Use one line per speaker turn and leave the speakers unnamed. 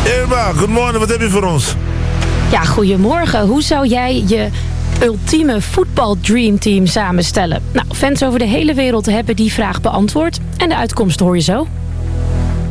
Irma, goedemorgen. Wat heb je voor ons?
Ja, goedemorgen. Hoe zou jij je ultieme voetbal-dreamteam samenstellen? Nou, fans over de hele wereld hebben die vraag beantwoord. En de uitkomst hoor je zo.